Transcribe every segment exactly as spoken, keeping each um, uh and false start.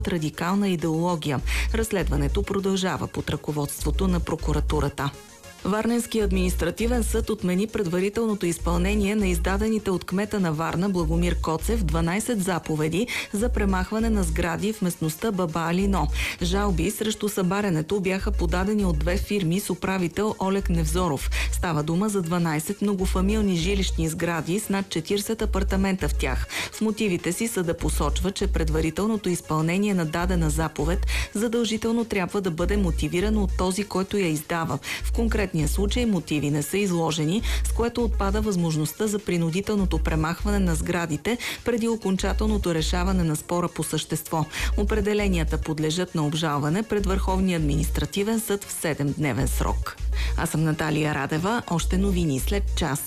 радикална идеология. Разследването продължава под ръководството на прокуратурата. Варненският административен съд отмени предварителното изпълнение на издадените от кмета на Варна Благомир Коцев дванайсет заповеди за премахване на сгради в местността Баба Алино. Жалби срещу събарянето бяха подадени от две фирми с управител Олег Невзоров. Става дума за дванайсет многофамилни жилищни сгради с над четирийсет апартамента в тях. В мотивите си съда посочва, че предварителното изпълнение на дадена заповед задължително трябва да бъде мотивирано от този, който я издава. В конкретния случай мотиви не са изложени, с което отпада възможността за принудителното премахване на сградите преди окончателното решаване на спора по същество. Определенията подлежат на обжалване пред Върховния административен съд в седемдневен срок. Аз съм Наталия Радева. Още новини след час.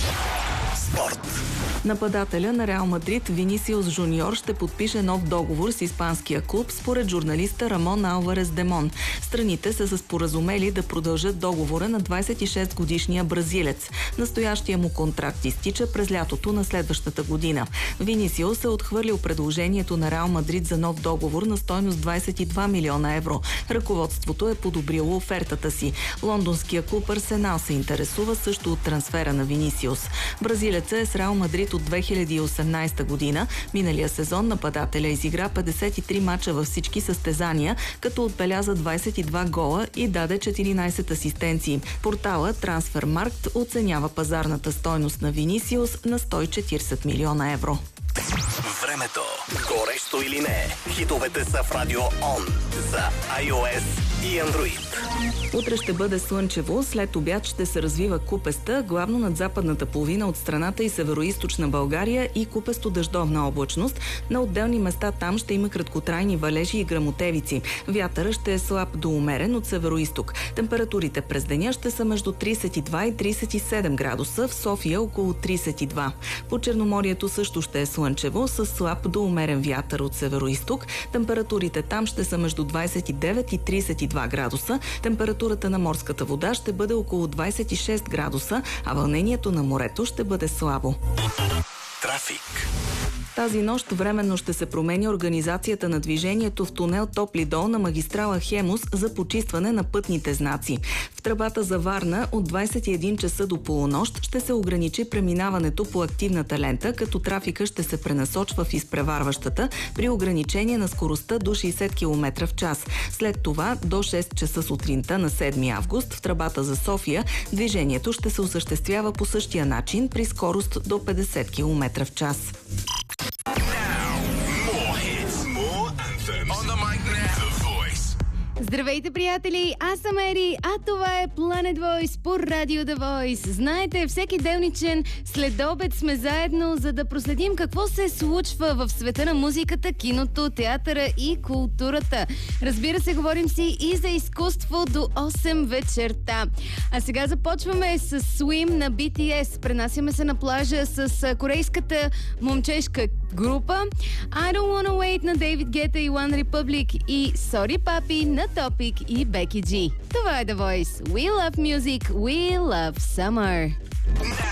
Спорт. Нападателя на Реал Мадрид Винисиус Жуниор ще подпише нов договор с испанския клуб, според журналиста Рамон Алварес Демон. Страните са се споразумели да продължат договора на двайсет и шест годишния бразилец. Настоящия му контракт изтича през лятото на следващата година. Винисиус е отхвърлил предложението на Реал Мадрид за нов договор на стойност двайсет и два милиона евро. Ръководството е подобрило офертата си. Лондонския клуб Арсенал се интересува също от трансфера на Винисиус. Бразилецът е с Реал Мадрид от две хиляди и осемнайсета година. Миналия сезон нападателя изигра петдесет и три мача във всички състезания, като отбеляза двайсет и два гола и даде четиринайсет асистенции. Порталът Трансфермаркт оценява пазарната стойност на Винисиус на сто и четирийсет милиона евро. Времето. Горещо или не? Хитовете са в Радио Он за iOS и Android. Утре ще бъде слънчево, след обяд ще се развива купеста, главно над западната половина от страната и североизточна България и купесто-дъждовна облачност. На отделни места там ще има краткотрайни валежи и гръмотевици. Вятъра ще е слаб до умерен от североизток. Температурите през деня ще са между трийсет и два и трийсет и седем градуса, в София около трийсет и два. По Черноморието също ще е слънчево, с слаб до умерен вятър от североизток. Температурите там ще са между двайсет и девет и трийсет и два градуса. Температурата на морската вода ще бъде около двайсет и шест градуса, а вълнението на морето ще бъде слабо. Трафик. Тази нощ временно ще се промени организацията на движението в тунел Топли дол на магистрала Хемус за почистване на пътните знаци. В тръбата за Варна от двайсет и един часа до полунощ ще се ограничи преминаването по активната лента, като трафика ще се пренасочва в изпреварващата при ограничение на скоростта до шейсет километра в час. След това до шест часа сутринта на седми август в тръбата за София движението ще се осъществява по същия начин при скорост до петдесет километра в час. Здравейте, приятели! Аз съм Ери, а това е Planet Voice по Радио The Voice. Знаете, всеки делничен следобед сме заедно, за да проследим какво се случва в света на музиката, киното, театъра и културата. Разбира се, говорим си и за изкуство до осем вечерта. А сега започваме с Swim на Би Ти Ес. Пренасяме се на плажа с корейската момчешка група I Don't Wanna Wait на Дейвид Гета и One Republic и Sorry Papi на Topic и Becky G. Това е The Voice. We love music, we love summer.